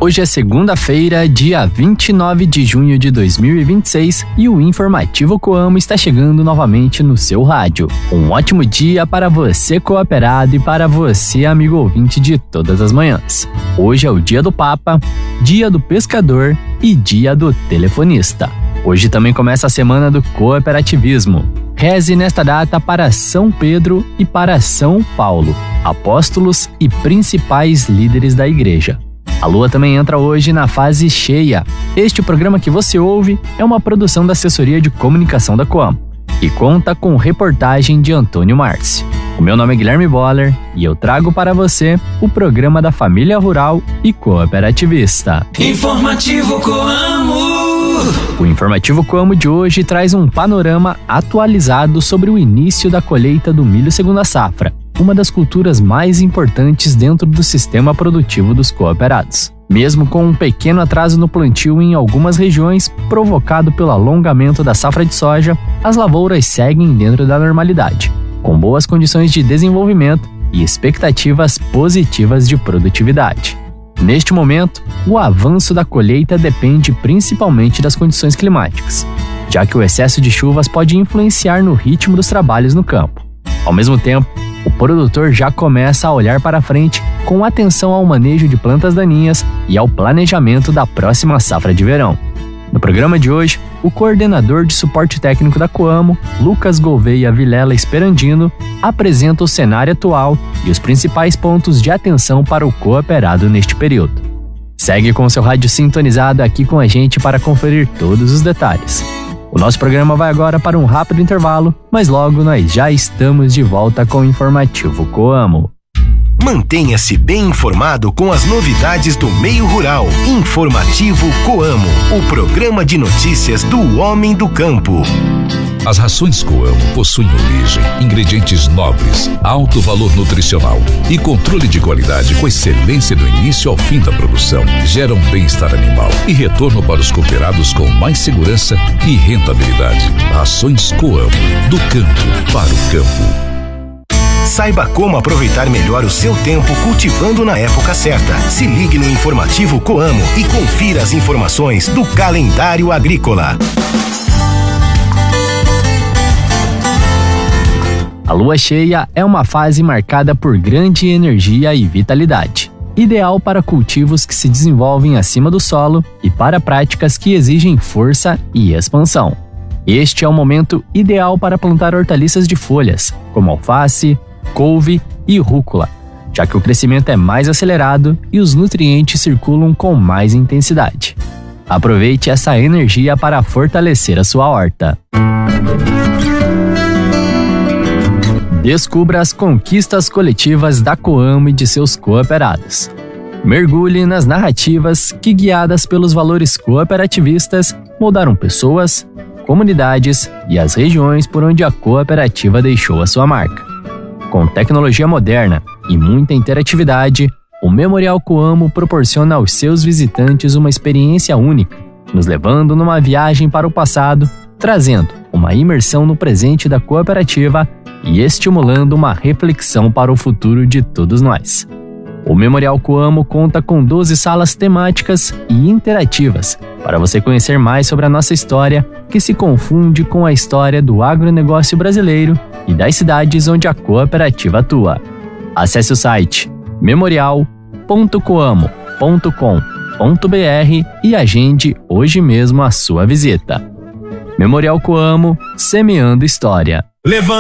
Hoje é segunda-feira, dia 29 de junho de 2026 e o Informativo Coamo está chegando novamente no seu rádio. Um ótimo dia para você cooperado e para você amigo ouvinte de todas as manhãs. Hoje é o dia do Papa, dia do pescador e dia do telefonista. Hoje também começa a semana do cooperativismo. Reze nesta data para São Pedro e para São Paulo, apóstolos e principais líderes da igreja. A lua também entra hoje na fase cheia. Este programa que você ouve é uma produção da Assessoria de Comunicação da Coamo e conta com reportagem de Antônio Márcio. O meu nome é Guilherme Boller e eu trago para você o programa da família rural e cooperativista. Informativo Coamo. O Informativo Coamo de hoje traz um panorama atualizado sobre o início da colheita do milho segunda safra, uma das culturas mais importantes dentro do sistema produtivo dos cooperados. Mesmo com um pequeno atraso no plantio em algumas regiões, provocado pelo alongamento da safra de soja, as lavouras seguem dentro da normalidade, com boas condições de desenvolvimento e expectativas positivas de produtividade. Neste momento, o avanço da colheita depende principalmente das condições climáticas, já que o excesso de chuvas pode influenciar no ritmo dos trabalhos no campo. Ao mesmo tempo, o produtor já começa a olhar para frente com atenção ao manejo de plantas daninhas e ao planejamento da próxima safra de verão. No programa de hoje, o coordenador de suporte técnico da Coamo, Lucas Gouveia Vilela Esperandino, apresenta o cenário atual e os principais pontos de atenção para o cooperado neste período. Segue com seu rádio sintonizado aqui com a gente para conferir todos os detalhes. O nosso programa vai agora para um rápido intervalo, mas logo nós já estamos de volta com o Informativo Coamo. Mantenha-se bem informado com as novidades do meio rural. Informativo Coamo, o programa de notícias do homem do campo. As rações Coamo possuem origem, ingredientes nobres, alto valor nutricional e controle de qualidade com excelência do início ao fim da produção. Geram bem-estar animal e retorno para os cooperados com mais segurança e rentabilidade. Rações Coamo, do campo para o campo. Saiba como aproveitar melhor o seu tempo cultivando na época certa. Se ligue no Informativo Coamo e confira as informações do calendário agrícola. A lua cheia é uma fase marcada por grande energia e vitalidade, ideal para cultivos que se desenvolvem acima do solo e para práticas que exigem força e expansão. Este é o momento ideal para plantar hortaliças de folhas, como alface, couve e rúcula, já que o crescimento é mais acelerado e os nutrientes circulam com mais intensidade. Aproveite essa energia para fortalecer a sua horta. Descubra as conquistas coletivas da Coamo e de seus cooperados. Mergulhe nas narrativas que, guiadas pelos valores cooperativistas, moldaram pessoas, comunidades e as regiões por onde a cooperativa deixou a sua marca. Com tecnologia moderna e muita interatividade, o Memorial Coamo proporciona aos seus visitantes uma experiência única, nos levando numa viagem para o passado, trazendo uma imersão no presente da cooperativa e estimulando uma reflexão para o futuro de todos nós. O Memorial Coamo conta com 12 salas temáticas e interativas para você conhecer mais sobre a nossa história, que se confunde com a história do agronegócio brasileiro e das cidades onde a cooperativa atua. Acesse o site memorial.coamo.com.br e agende hoje mesmo a sua visita. Memorial Coamo, semeando história.